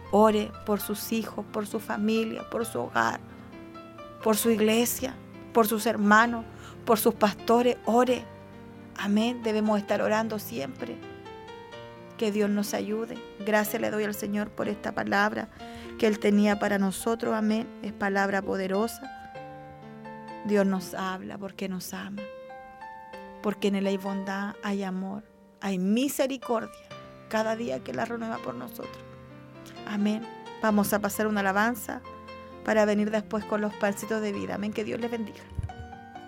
Ore por sus hijos, por su familia, por su hogar, por su iglesia, por sus hermanos, por sus pastores. Ore. Amén. Debemos estar orando siempre. Que Dios nos ayude. Gracias le doy al Señor por esta palabra que Él tenía para nosotros. Amén. Es palabra poderosa. Dios nos habla porque nos ama. Porque en Él hay bondad, hay amor, hay misericordia. Cada día que la renueva por nosotros. Amén. Vamos a pasar una alabanza para venir después con los pancitos de vida. Amén. Que Dios les bendiga.